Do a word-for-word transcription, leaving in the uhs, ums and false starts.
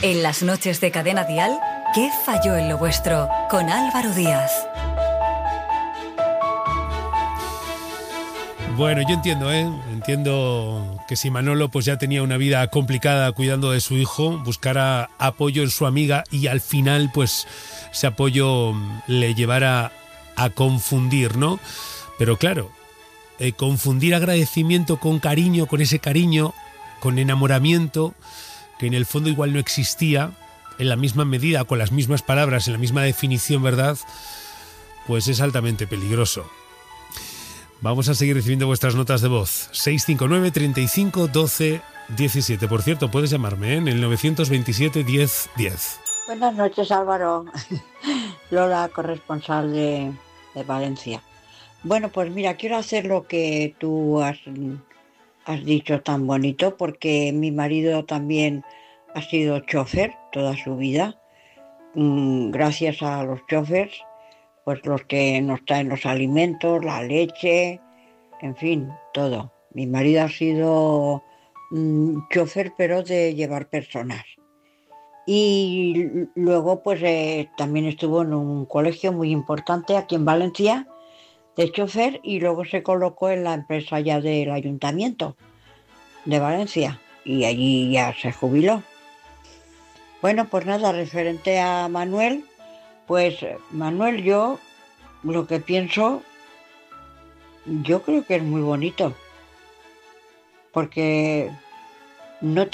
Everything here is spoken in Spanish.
En las noches de Cadena Dial, ¿qué falló en lo vuestro? Con Álvaro Díaz. Bueno, yo entiendo, ¿eh? Entiendo que si Manolo pues ya tenía una vida complicada cuidando de su hijo, buscara apoyo en su amiga y al final pues ese apoyo le llevara a confundir, ¿no? Pero claro, eh, confundir agradecimiento con cariño, con ese cariño, con enamoramiento, que en el fondo igual no existía, en la misma medida, con las mismas palabras, en la misma definición, ¿verdad? Pues es altamente peligroso. Vamos a seguir recibiendo vuestras notas de voz. seis cinco nueve, treinta y cinco, doce, diecisiete. Por cierto, puedes llamarme, ¿eh? En el novecientos veintisiete, diez, diez. Buenas noches, Álvaro. Lola, corresponsal de, de Valencia. Bueno, pues mira, quiero hacer lo que tú has, has dicho tan bonito, porque mi marido también ha sido chofer toda su vida. Mm, gracias a los chofers, pues los que nos traen los alimentos, la leche, en fin, todo. Mi marido ha sido mm, chofer, pero de llevar personas. Y luego pues eh, también estuvo en un colegio muy importante aquí en Valencia de chofer y luego se colocó en la empresa ya del ayuntamiento de Valencia y allí ya se jubiló. Bueno, pues nada, referente a Manuel, pues Manuel, yo lo que pienso, yo creo que es muy bonito, porque no